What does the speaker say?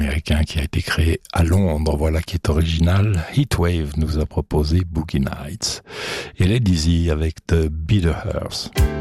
américain qui a été créé à Londres, voilà qui est original. Heatwave nous a proposé Boogie Nights. Et Lady Z avec The Bitter Earth.